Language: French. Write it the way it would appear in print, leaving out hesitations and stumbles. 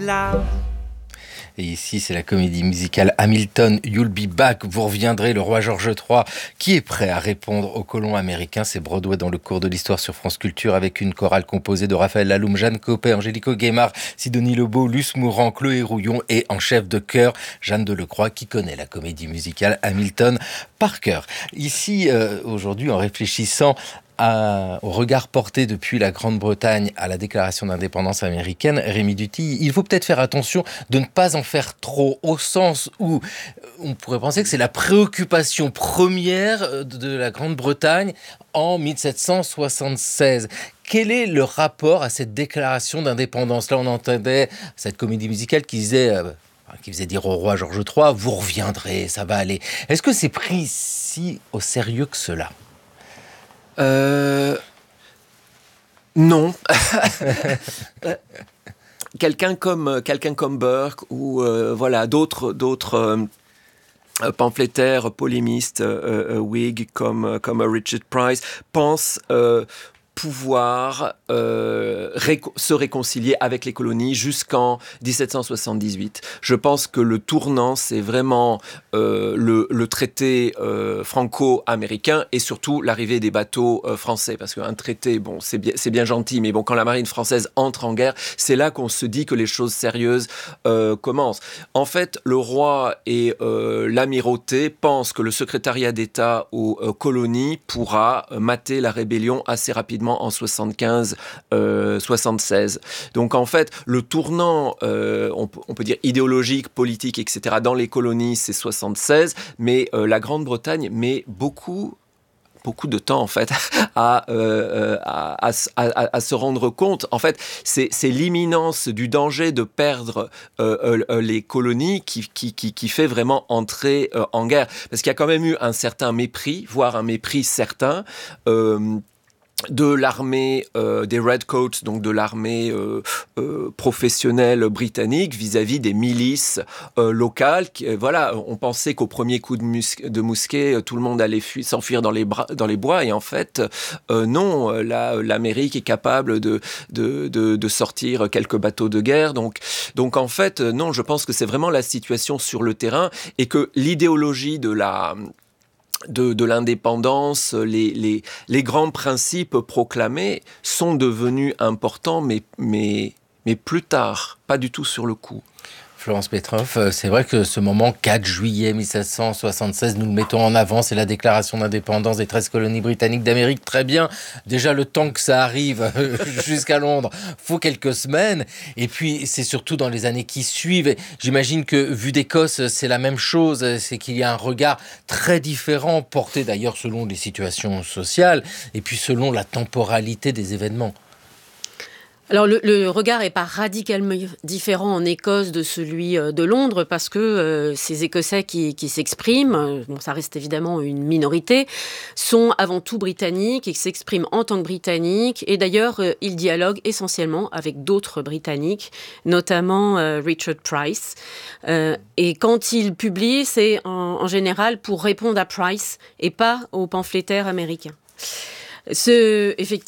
love. Et ici, c'est la comédie musicale Hamilton, You'll Be Back, vous reviendrez, le roi George III, qui est prêt à répondre aux colons américains. C'est Broadway dans le cours de l'histoire sur France Culture, avec une chorale composée de Raphaël Laloum, Jeanne Copé, Angélico Guémard, Sidonie Lebeau, Luce Mourant, Chloé Rouillon et en chef de chœur, Jeanne Delecroix, qui connaît la comédie musicale Hamilton par cœur. Ici, aujourd'hui, en réfléchissant au regard porté depuis la Grande-Bretagne à la déclaration d'indépendance américaine, Rémi Duthil, il faut peut-être faire attention de ne pas en faire trop, au sens où on pourrait penser que c'est la préoccupation première de la Grande-Bretagne en 1776. Quel est le rapport à cette déclaration d'indépendance ? Là, on entendait cette comédie musicale qui faisait dire au roi George III, vous reviendrez, ça va aller. Est-ce que c'est pris si au sérieux que cela ? Non. quelqu'un comme Burke ou d'autres pamphlétaires polémistes Whig comme Richard Price pensent pouvoir se réconcilier avec les colonies jusqu'en 1778. Je pense que le tournant, c'est vraiment le traité franco-américain et surtout l'arrivée des bateaux français. Parce qu'un traité, bon, c'est bien gentil, mais bon, quand la marine française entre en guerre, c'est là qu'on se dit que les choses sérieuses commencent. En fait, le roi et l'amirauté pensent que le secrétariat d'État aux colonies pourra mater la rébellion assez rapidement en 75-76. Donc en fait, le tournant, on peut dire idéologique, politique, etc., dans les colonies, c'est 76, mais la Grande-Bretagne met beaucoup de temps en fait à se rendre compte. En fait, c'est l'imminence du danger de perdre les colonies qui fait vraiment entrer en guerre. Parce qu'il y a quand même eu un certain mépris, voire un mépris certain, de l'armée des Redcoats, donc de l'armée professionnelle britannique vis-à-vis des milices locales. On pensait qu'au premier coup de mousquet, tout le monde allait s'enfuir dans les bois, et en fait, non. L'Amérique est capable de sortir quelques bateaux de guerre. Donc en fait, non. Je pense que c'est vraiment la situation sur le terrain et que l'idéologie de l'indépendance, les grands principes proclamés sont devenus importants, mais plus tard, pas du tout sur le coup. Florence Petroff, c'est vrai que ce moment 4 juillet 1776, nous le mettons en avant, c'est la déclaration d'indépendance des 13 colonies britanniques d'Amérique. Très bien, déjà le temps que ça arrive jusqu'à Londres, faut quelques semaines. Et puis c'est surtout dans les années qui suivent. J'imagine que vu d'Écosse, c'est la même chose, c'est qu'il y a un regard très différent, porté d'ailleurs selon les situations sociales et puis selon la temporalité des événements. Alors le regard n'est pas radicalement différent en Écosse de celui de Londres parce que ces Écossais qui s'expriment, bon, ça reste évidemment une minorité, sont avant tout britanniques et s'expriment en tant que britanniques. Et d'ailleurs, ils dialoguent essentiellement avec d'autres Britanniques, notamment Richard Price. Et quand ils publient, c'est en général pour répondre à Price et pas aux pamphlétaires américains. Effectivement,